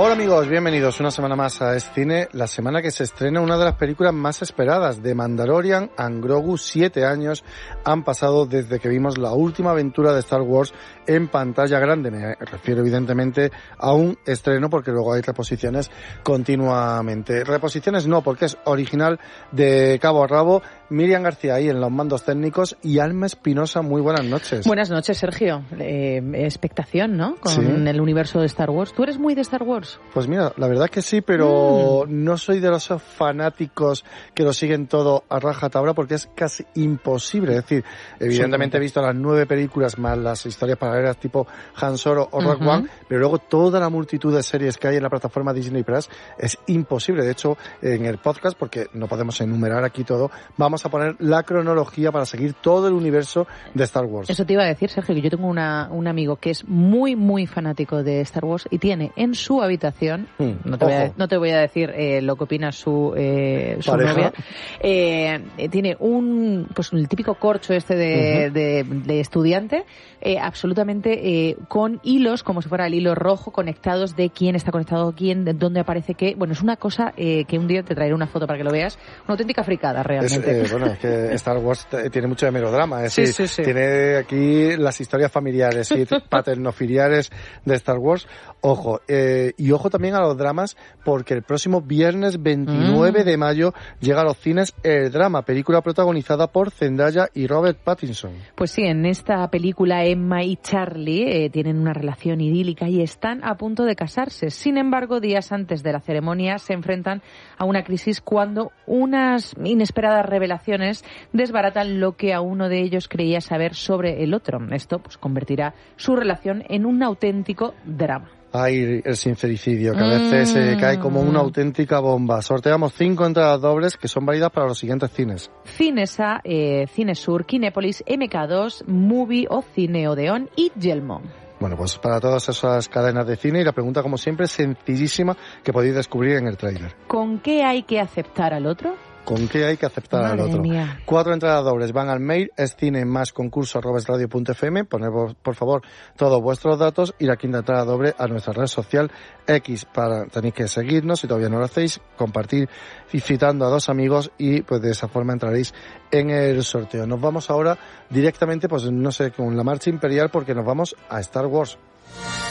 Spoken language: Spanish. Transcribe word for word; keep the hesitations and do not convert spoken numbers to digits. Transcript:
Hola amigos, bienvenidos una semana más a Es Cine, la semana que se estrena una de las películas más esperadas de Mandalorian and Grogu. Siete años han pasado desde que vimos la última aventura de Star Wars en pantalla grande. Me refiero evidentemente a un estreno porque luego hay reposiciones continuamente. Reposiciones no, porque es original de cabo a rabo. Miriam García ahí en los mandos técnicos y Alma Espinosa, muy buenas noches. Buenas noches, Sergio. Eh, expectación, ¿no? Con ¿Sí? el universo de Star Wars. ¿Tú eres muy de Star Wars? Pues mira, la verdad que sí, pero mm. no soy de los fanáticos que lo siguen todo a rajatabla porque es casi imposible. Es decir, evidentemente he visto las nueve películas más las historias paralelas tipo Han Solo o Rogue uh-huh. One, pero luego toda la multitud de series que hay en la plataforma Disney Plus es imposible. De hecho, en el podcast, porque no podemos enumerar aquí todo, vamos a poner la cronología para seguir todo el universo de Star Wars. Eso te iba a decir, Sergio, que yo tengo una, un amigo que es muy, muy fanático de Star Wars y tiene en su habitación, mm, no, te voy a, no te voy a decir eh, lo que opina su, eh, su novia, eh, tiene un, pues el típico corcho este de, uh-huh. de, de estudiante, eh, absolutamente eh, con hilos, como si fuera el hilo rojo, conectados de quién está conectado a quién, de dónde aparece qué. Bueno, es una cosa eh, que un día te traeré una foto para que lo veas, una auténtica fricada realmente. Es, eh, bueno, es que Star Wars tiene mucho de melodrama, es sí, decir, sí, sí. tiene aquí las historias familiares y paternofiliares de Star Wars. Ojo, eh, y ojo también a los dramas, porque el próximo viernes veintinueve mm. de mayo llega a los cines El Drama, película protagonizada por Zendaya y Robert Pattinson. Pues sí, en esta película Emma y Charlie eh, tienen una relación idílica y están a punto de casarse. Sin embargo, días antes de la ceremonia se enfrentan a una crisis cuando unas inesperadas revelaciones desbaratan lo que a uno de ellos creía saber sobre el otro. Esto pues convertirá su relación en un auténtico drama. Ay, el sincericidio, que a veces eh, cae como una auténtica bomba. Sorteamos cinco entradas dobles que son válidas para los siguientes cines. Cinesa, eh, Cinesur, Kinépolis, M K dos, Movie o Cine Odeón y Yelmo. Bueno, pues para todas esas cadenas de cine, y la pregunta, como siempre, sencillísima, que podéis descubrir en el tráiler. ¿Con qué hay que aceptar al otro? ¿Con qué hay que aceptar Madre al otro? Mía. Cuatro entradas dobles van al mail escine más concurso arroba esradio punto f m. Poned por, por favor todos vuestros datos y la quinta entrada doble a nuestra red social X. Para, tenéis que seguirnos si todavía no lo hacéis, compartir y citando a dos amigos y pues de esa forma entraréis en el sorteo. Nos vamos ahora directamente, pues no sé, con la marcha imperial porque nos vamos a Star Wars.